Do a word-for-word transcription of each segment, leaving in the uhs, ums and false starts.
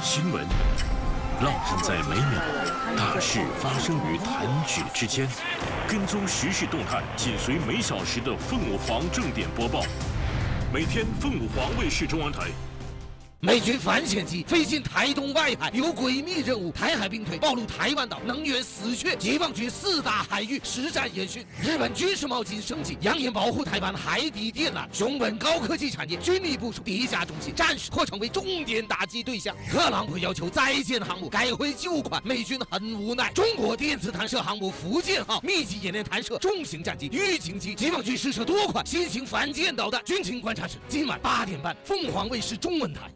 新闻烙印在每秒，大事发生于弹指之间。跟踪时事动态，紧随每小时的凤舞凰正点播报。每天凤舞凰卫视中央台。 美军反潜机飞进台东外海，有诡秘任务。台海兵推暴露台湾岛能源死穴，解放军四大海域实战演训。日本军事冒金升级，扬言保护台湾海底电缆。熊本高科技产业军力部署地下中心，战时或成为重点打击对象。特朗普要求再建航母，改回旧款，美军很无奈。中国电子弹射航母福建号密集演练弹射重型战机、预警机，解放军试射多款新型反舰导弹。军情观察室今晚八点半，凤凰卫视中文台。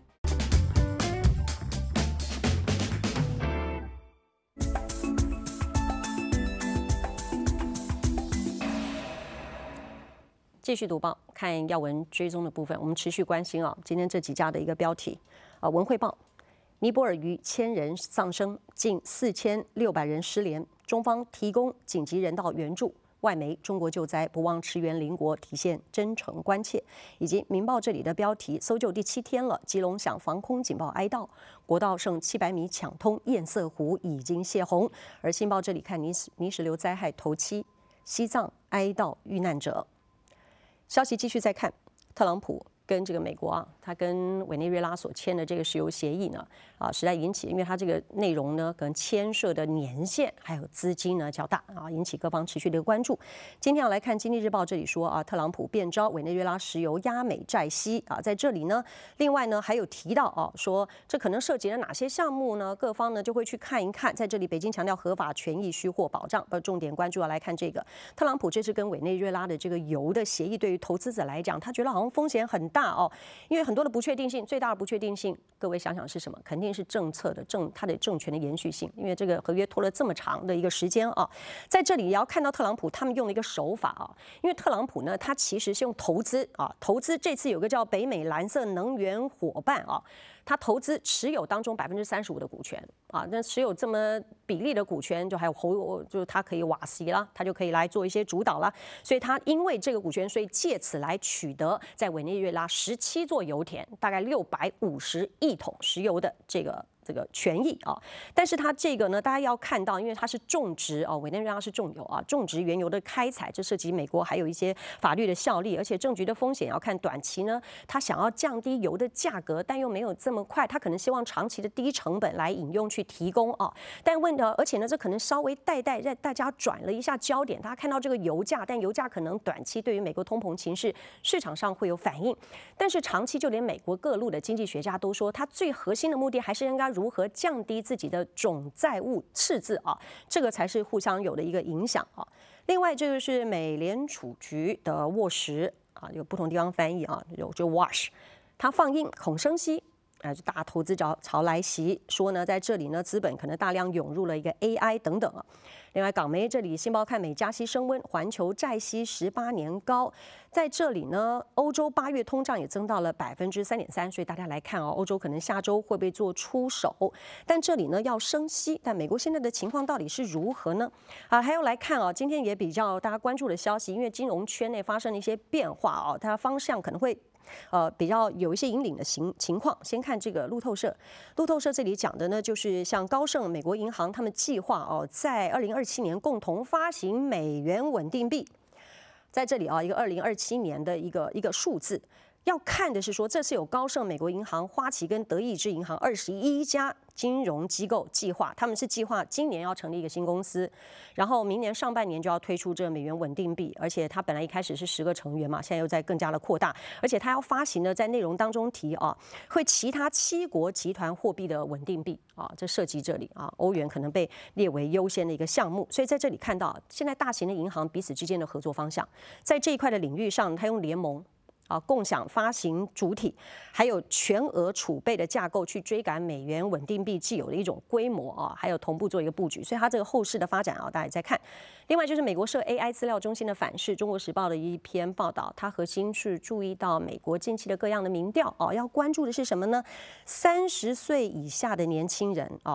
继续读报，看要闻追踪的部分，我们持续关心啊，今天这几家的一个标题啊，《文汇报》：尼泊尔逾千人丧生，近四千六百人失联，中方提供紧急人道援助。外媒：中国救灾不忘驰援邻国，体现真诚关切。以及《民报》这里的标题：搜救第七天了，基隆响防空警报哀悼，国道剩七百米抢通，堰塞湖已经泄洪。而《新报》这里看泥泥石流灾害头七，西藏哀悼遇难者。 消息继续再看，特朗普跟这个美国啊，他跟委内瑞拉所签的这个石油协议呢，啊，实在引起，因为它这个内容呢，可能牵涉的年限还有资金呢较大啊，引起各方持续的关注。今天要来看《经济日报》这里说啊，特朗普变招委内瑞拉石油压美债息啊，在这里呢，另外呢还有提到啊，说这可能涉及了哪些项目呢？各方呢就会去看一看。在这里，北京强调合法权益需获保障，而重点关注要来看这个，特朗普这次跟委内瑞拉的这个油的协议，对于投资者来讲，他觉得好像风险很大。 哦，因为很多的不确定性，最大的不确定性，各位想想是什么？肯定是政策的政，它的政权的延续性。因为这个合约拖了这么长的一个时间啊，在这里也要看到特朗普他们用了一个手法啊，因为特朗普呢，他其实是用投资啊，投资这次有个叫北美蓝色能源伙伴啊。 他投资持有当中百分之三十五的股权啊，那持有这么比例的股权，就还有侯，就是他可以瓦息啦，他就可以来做一些主导啦。所以他因为这个股权，所以借此来取得在委内瑞拉十七座油田，大概六百五十亿桶石油的这个。 这个权益啊，但是它这个呢，大家要看到，因为它是种植啊，委内瑞拉是重油啊，种植原油的开采，这涉及美国还有一些法律的效力，而且政局的风险要看短期呢，它想要降低油的价格，但又没有这么快，它可能希望长期的低成本来引用去提供啊，但问的，而且呢，这可能稍微带带让大家转了一下焦点，大家看到这个油价，但油价可能短期对于美国通膨情势市场上会有反应，但是长期就连美国各路的经济学家都说，它最核心的目的还是应该。 如何降低自己的总债务赤字啊？这个才是互相有的一个影响啊。另外，这个是美联储局的沃什啊，有不同地方翻译啊，有就 Wash， 他放映恐升息。 啊，就大投资潮潮来袭，说呢，在这里呢，资本可能大量涌入了一个 A I 等等啊。另外，港媒这里，新报看美加息升温，环球债息十八年高。在这里呢，欧洲八月通胀也增到了百分之三点三，所以大家来看哦，欧洲可能下周会不会做出手？但这里呢要升息，但美国现在的情况到底是如何呢？啊，还要来看啊，今天也比较大家关注的消息，因为金融圈内发生了一些变化啊，它方向可能会。 呃，比较有一些引领的情情况。先看这个路透社，路透社这里讲的呢，就是像高盛、美国银行他们计划哦，在二零二七年共同发行美元稳定币。在这里啊，一个二零二七年的一个一个数字。 要看的是说，这次有高盛、美国银行、花旗跟德意志银行二十一家金融机构计划，他们是计划今年要成立一个新公司，然后明年上半年就要推出这个美元稳定币，而且它本来一开始是十个成员嘛，现在又在更加的扩大，而且它要发行的在内容当中提啊，会其他七国集团货币的稳定币啊，这涉及这里啊，欧元可能被列为优先的一个项目，所以在这里看到现在大型的银行彼此之间的合作方向，在这一块的领域上，它用联盟。 啊，共享发行主体，还有全额储备的架构去追赶美元稳定币既有的一种规模啊，还有同步做一个布局，所以它这个后市的发展啊，大家也在看。另外就是美国设 A I 资料中心的反噬，《中国时报》的一篇报道，它核心是注意到美国近期的各样的民调啊，要关注的是什么呢？三十岁以下的年轻人啊。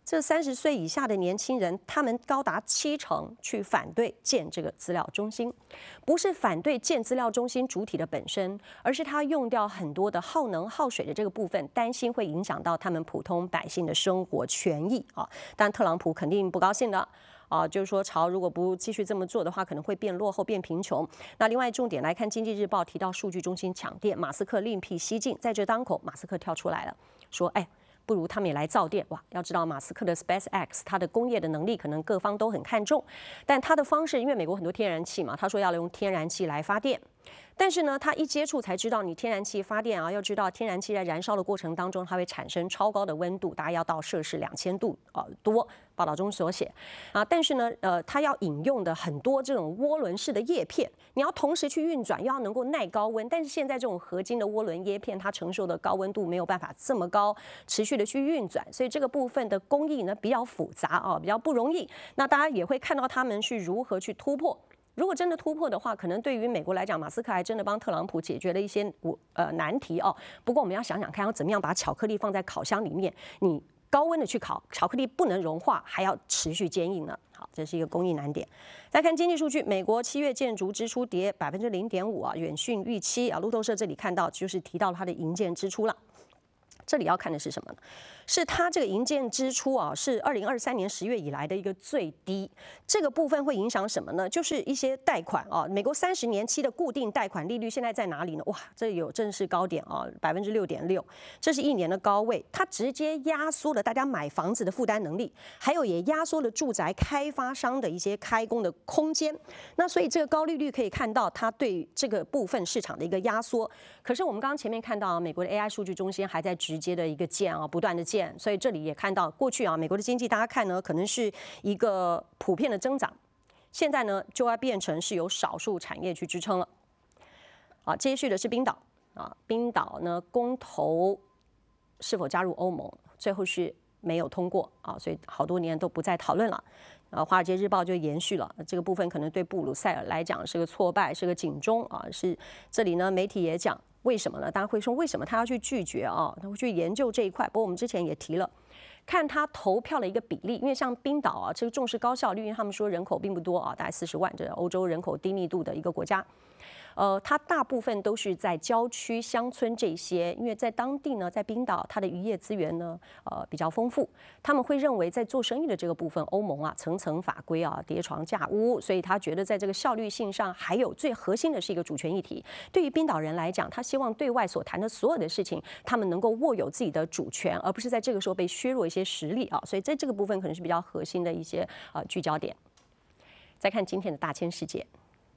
这三十岁以下的年轻人，他们高达七成去反对建这个资料中心，不是反对建资料中心主体的本身，而是他用掉很多的耗能耗水的这个部分，担心会影响到他们普通百姓的生活权益啊。但特朗普肯定不高兴的。啊，就是说，朝如果不继续这么做的话，可能会变落后、变贫穷。那另外重点来看，《经济日报》提到数据中心抢电，马斯克另辟蹊径，在这当口，马斯克跳出来了，说：“哎。”不如他们也来造电哇！要知道马斯克的 SpaceX， 它的工业的能力可能各方都很看重，但他的方式，因为美国很多天然气嘛，他说要用天然气来发电。但是呢，他一接触才知道，你天然气发电啊，要知道天然气在燃烧的过程当中，它会产生超高的温度，大概要到摄氏两千度呃多。报道中所写啊，但是呢，呃，它要引用的很多这种涡轮式的叶片，你要同时去运转，又要能够耐高温。但是现在这种合金的涡轮叶片，它承受的高温度没有办法这么高，持续的去运转，所以这个部分的工艺呢比较复杂啊，比较不容易。那大家也会看到他们去如何去突破。如果真的突破的话，可能对于美国来讲，马斯克还真的帮特朗普解决了一些呃难题哦。不过我们要想想看，要怎么样把巧克力放在烤箱里面，你高温的去烤，巧克力不能融化，还要持续坚硬呢。好，这是一个工艺难点。再看经济数据，美国七月建筑支出跌百分之零点五啊，远逊预期啊。路透社这里看到就是提到它的营建支出了。这里要看的是什么呢？是它这个营建支出啊，是二零二三年十月以来的一个最低。这个部分会影响什么呢？就是一些贷款啊，美国三十年期的固定贷款利率现在在哪里呢？哇，这有正式高点啊，百分之六点六，这是一年的高位，它直接压缩了大家买房子的负担能力，还有也压缩了住宅开发商的一些开工的空间。那所以这个高利率可以看到它对这个部分市场的一个压缩。可是我们刚刚前面看到，美国的 A I 数据中心还在直接的一个建啊，不断的建。所以这里也看到，过去啊，美国的经济大家看呢，可能是一个普遍的增长，现在呢就要变成是由少数产业去支撑了。啊，接续的是冰岛啊，冰岛呢公投是否加入欧盟，最后是没有通过啊，所以好多年都不再讨论了。啊，《华尔街日报》就延续了这个部分，可能对布鲁塞尔来讲是个挫败，是个警钟啊。是这里呢，媒体也讲。为什么呢？大家会说为什么他要去拒绝啊？他会去研究这一块。不过我们之前也提了，看他投票的一个比例，因为像冰岛啊，这个重视高效率，因为他们说人口并不多啊，大概四十万，这是欧洲人口低密度的一个国家。呃，它大部分都是在郊区、乡村这些，因为在当地呢，在冰岛，它的渔业资源呢，呃，比较丰富。他们会认为，在做生意的这个部分，欧盟啊，层层法规啊，叠床架屋，所以他觉得在这个效率性上，还有最核心的是一个主权议题。对于冰岛人来讲，他希望对外所谈的所有的事情，他们能够握有自己的主权，而不是在这个时候被削弱一些实力啊。所以在这个部分可能是比较核心的一些呃聚焦点。再看今天的大千世界。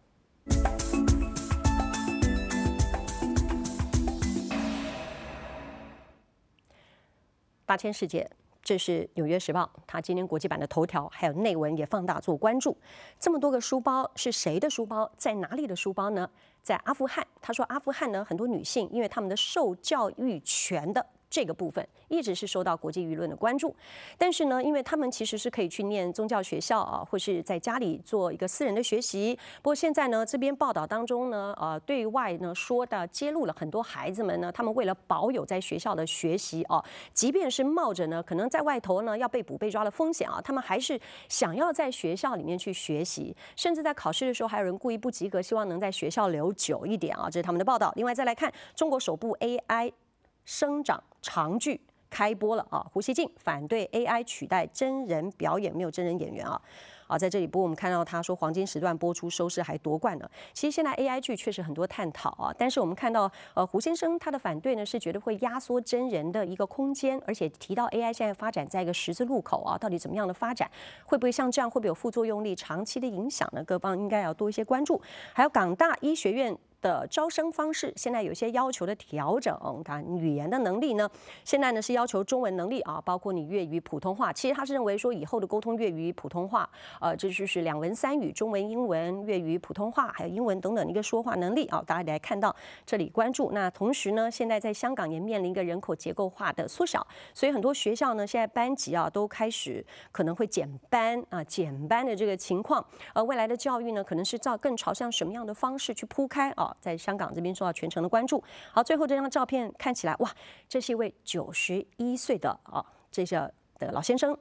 大千世界，这是《纽约时报》它今天国际版的头条，还有内文也放大做关注。这么多个书包是谁的书包？在哪里的书包呢？在阿富汗。他说，阿富汗呢，很多女性因为她们的受教育权的这个部分一直是受到国际舆论的关注，但是呢，因为他们其实是可以去念宗教学校啊，或是在家里做一个私人的学习。不过现在呢，这边报道当中呢，呃，对外呢说的揭露了很多孩子们呢，他们为了保有在学校的学习啊，即便是冒着呢可能在外头呢要被捕被抓的风险啊，他们还是想要在学校里面去学习，甚至在考试的时候还有人故意不及格，希望能在学校留久一点啊，这是他们的报道。另外再来看中国首部 A I 生长长剧开播了啊！胡锡进反对 A I 取代真人表演，没有真人演员啊啊！在这里，不过我们看到他说黄金时段播出收视还夺冠呢。其实现在 A I 剧确实很多探讨啊，但是我们看到呃胡先生他的反对呢是觉得会压缩真人的一个空间，而且提到 A I 现在发展在一个十字路口啊，到底怎么样的发展，会不会像这样，会不会有副作用力、长期的影响呢？各方应该要多一些关注。还有港大医学院的招生方式现在有些要求的调整，看语言的能力呢，现在呢是要求中文能力啊，包括你粤语、普通话。其实他是认为说以后的沟通粤语、普通话，呃，这就是两文三语，中文、英文、粤语、普通话，还有英文等等的一个说话能力啊。大家来看到这里关注。那同时呢，现在在香港也面临一个人口结构化的缩小，所以很多学校呢现在班级啊都开始可能会减班啊，减班的这个情况。呃，未来的教育呢，可能是照更朝向什么样的方式去铺开啊？在香港这边受到全程的关注。好，最后这张照片看起来，哇，这是一位九十一岁的啊，这是的老先生。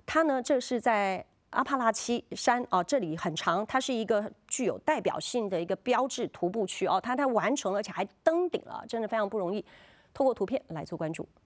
它呢，这是在阿帕拉契山啊，这里很长，它是一个具有代表性的一个标志徒步区哦，它它完成了，而且还登顶了，真的非常不容易。透过图片来做关注。